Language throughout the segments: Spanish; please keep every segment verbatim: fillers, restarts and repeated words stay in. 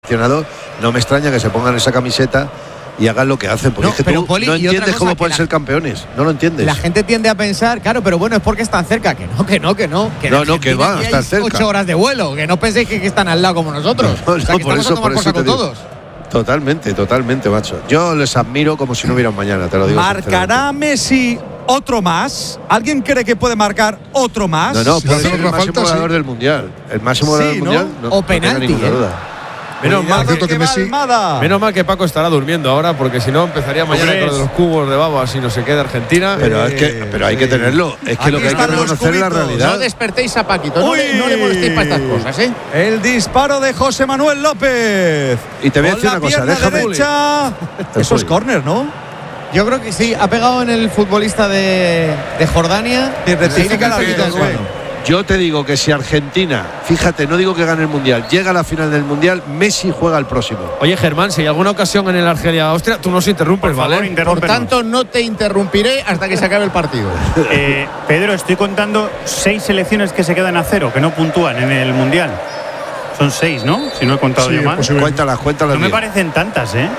seleccionado, no me extraña que se pongan esa camiseta y hagan lo que hacen, porque No, es que pero, tú Poli, no y otra entiendes cosa cómo que pueden la- ser campeones, no lo entiendes. La gente tiende a pensar, claro, pero bueno, es porque están cerca. Que no, que no, que no. Que en No, no, que Argentina va, aquí están hay cerca. Ocho horas de vuelo, que no penséis que, que están al lado como nosotros. No, o sea, no, que por estamos eso, a tomar por por eso saco te digo. todos. Totalmente, totalmente, macho. Yo les admiro como si no hubiera un mañana, te lo digo. ¿Marcará Messi otro más? ¿Alguien cree que puede marcar otro más? No, no, Si puede hace ser el otra máximo falta, goleador sí. del Mundial. El máximo Sí, goleador del ¿no? Mundial. No, O no tenga penalti, ninguna ¿eh? duda. Menos mal mal que que Messi- Almada. Menos mal que Paco estará durmiendo ahora, porque si no empezaría mañana Hombre, con lo de los cubos de babas y no sé qué de Argentina. Pero, Eh, es que, pero hay que sí. tenerlo. Es que Aquí lo que hay que están los reconocer es la cubitos. realidad. No despertéis a Paquito, no, Uy. le, no le molestéis para estas cosas, ¿eh? El disparo de José Manuel López. Y te voy a Con decir la una cosa, pierna déjame- derecha. El Eso es Poli. córner, ¿no? Yo creo que sí, ha pegado en el futbolista de, de Jordania. Y rectifica Se ha ido la un poquito vida, en su güey. mano. Yo te digo que si Argentina, fíjate, no digo que gane el Mundial, llega a la final del Mundial, Messi juega el próximo. Oye, Germán, si hay alguna ocasión en el Argelia-Austria, tú nos interrumpes, Por favor, ¿vale? Por interrúmpenos. tanto, no te interrumpiré hasta que se acabe el partido. Eh, Pedro, estoy contando seis selecciones que se quedan a cero, que no puntúan en el Mundial. Son seis, ¿no? Si no he contado Sí, yo es mal. posible. Cuéntalas, cuéntalas No me bien. parecen tantas, ¿eh?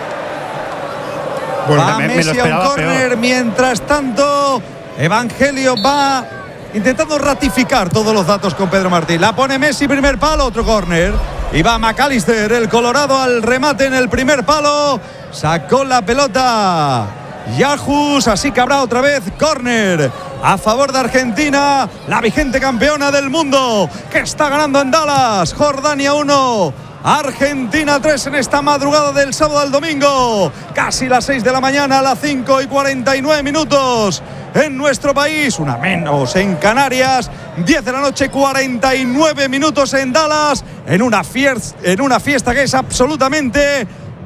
Bueno, Va me- me lo Messi a un esperaba córner. peor. Mientras tanto, Evangelio va intentando ratificar todos los datos con Pedro Martín. La pone Messi, primer palo, otro córner. Y va McAllister, el Colorado, al remate en el primer palo. Sacó la pelota Yajus, así que habrá otra vez córner a favor de Argentina, la vigente campeona del mundo, que está ganando en Dallas. Jordania uno, Argentina tres en esta madrugada del sábado al domingo. Casi las seis de la mañana, a las cinco y cuarenta y nueve minutos en nuestro país, una menos en Canarias. diez de la noche, cuarenta y nueve minutos en Dallas, en una fiesta, en una fiesta que es absolutamente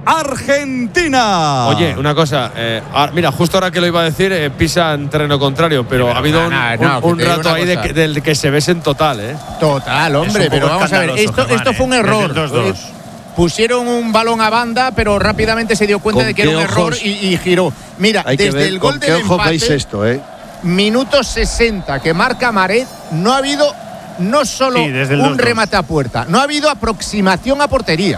argentina. Oye, una cosa, eh, ah, mira, justo ahora que lo iba a decir, eh, pisa en terreno contrario, pero ha habido un, no, no, un- que un te digo rato una ahí de cosa. que, del que se ves en total, ¿eh? Total, hombre, Es un pero poco vamos a ver, escandaloso, esto, Germán, esto fue un ¿eh? error. Desde el dos dos. Eh, Pusieron un balón a banda, pero rápidamente se dio cuenta ¿Con de que era qué un error ojos? y, y giró. Mira, Hay que desde ver el con gol qué del ojos veis empate, esto, ¿eh? minuto sesenta que marca Maret, no ha habido no solo Sí, desde el un dos dos. remate a puerta, no ha habido aproximación a portería.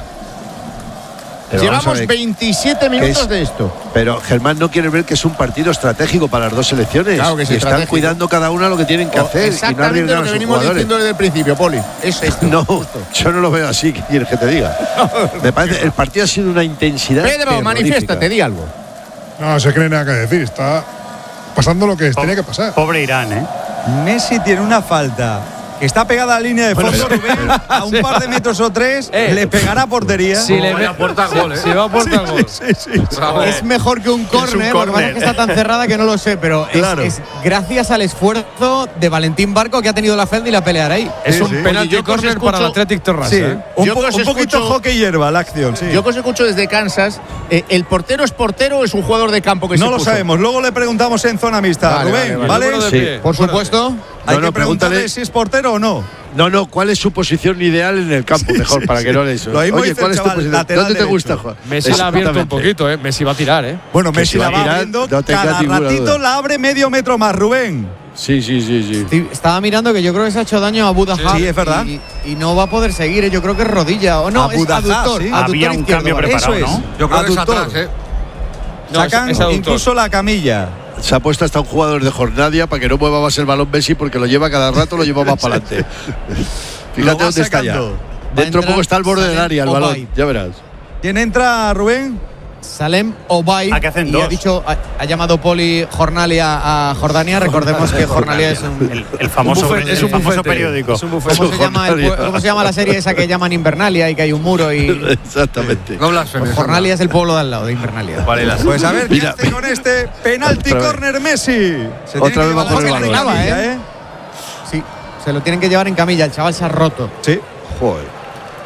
Pero vamos a Llevamos ver, veintisiete minutos es- de esto. Pero Germán no quiere ver que es un partido estratégico para las dos selecciones. Claro que es y están estratégico. cuidando cada una lo que tienen que O- hacer y no Exactamente arriesgan lo a que sus venimos jugadores. diciendo desde el principio, Poli. Es esto. No, justo. yo no lo veo así. ¿Qué quieres que te diga? Me parece el partido ha sido una intensidad. Pedro, terrorífica. manifiéstate, di algo. no se cree nada que decir. Está pasando lo que tenía que pasar. Pobre Irán, ¿eh? Messi tiene una falta que está pegada a la línea de fondo, Rubén, a un par de metros o tres, Eh. le pegará a portería. Si le ve, aporta gol, ¿eh? si va a aportar gol. Sí, sí, sí. Es mejor que un córner, lo que pasa es que está tan cerrada que no lo sé, pero es- Claro. es, gracias al esfuerzo de Valentín Barco que ha tenido la falda y la pelear ahí. Es Sí, un sí. penalti Oye, yo que os córner para el escucho- Athletic Terrassa, Sí, ¿eh? un, Yo po- que os un poquito escucho- hockey hierba la acción, sí. Yo que os escucho desde Kansas, eh, ¿el portero es portero o es un jugador de campo que no se lo puso? sabemos, luego le preguntamos en zona mixta. Vale, Rubén, vale, ¿vale? vale. Número de Sí. pie. Por supuesto. Hay No, que no, preguntarle pregúntale- si es portero o no. No, no, ¿cuál es su posición ideal en el campo? Mejor, para que no le eso. Lo mismo Oye, dice ¿cuál el es tu chaval, posición? lateral ¿Dónde te derecho. gusta, Juan? Messi la ha abierto un Exactamente. poquito, ¿eh? Messi va a tirar, ¿eh? Bueno, Que Messi si la va a va tirar, abriendo, no tenga cada ninguna ratito duda. la abre medio metro más, Rubén. Sí, sí, sí, sí. Sí, estaba mirando que yo creo que se ha hecho daño a Budahab. Sí, es verdad. Y, y no va a poder seguir, ¿eh? Yo creo que es rodilla. O no, A es Budahab, aductor. sí. aductor Había un izquierdo, cambio ¿vale? preparado, Eso es. ¿no? Yo creo que es Aductor. atrás, ¿eh? No, es- Sacan es aductor. incluso la camilla. Se ha puesto hasta un jugador de Jornadia para que no mueva más el balón Messi porque lo lleva cada rato, lo lleva más para adelante. Lo Fíjate va dónde está ya. sacando. Dentro entrar poco está al borde del Salem área el Obaid. balón, ya verás. ¿Quién entra, Rubén? Salem Obaid. Ah, que hacen y dos. ha dicho, ha, ha llamado Poli Jornalia a Jordania. Recordemos que Jornalia es un. El, el famoso, Un bufete, el es un famoso bufete. periódico. Es un bufete. ¿Cómo se, llama el Jornalia. pue- cómo se llama la serie esa que llaman Invernalia y que hay un muro y. Exactamente. No blasfemes. Pues Jornalia es el pueblo de al lado de Invernalia. Vale, las- Pues a ver qué Mira, hace con este penalti otra vez. córner Messi. Se Otra tiene vez que va llevar por el en balón. camilla, ¿eh? ¿eh? Sí, se lo tienen que llevar en camilla. El chaval se ha roto. Sí. Joder.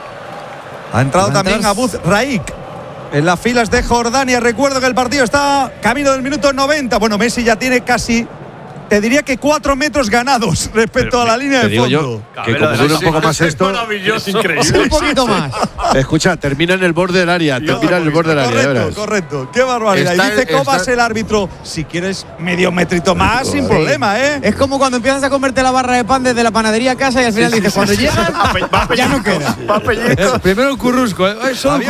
Ha entrado Va a también entrar- Abuz Raik en las filas de Jordania. Recuerdo que el partido está camino del minuto noventa. Bueno, Messi ya tiene casi, te diría que cuatro metros ganados respecto Pero a la línea Te de digo fondo. yo que como dura un poco más esto, Maravilloso, Un increíble. poquito más. escucha, termina en el borde del área, termina en el borde del área, ya Correcto, verás. correcto. Qué barbaridad. Está- y dice Cobas está- el árbitro, si quieres medio metrito más, sin Joder. problema, ¿eh? Es como cuando empiezas a comerte la barra de pan desde la panadería a casa y al final dices, cuando llegas, ya no queda. Eh, primero el currusco, ¿eh? Ay, solo Había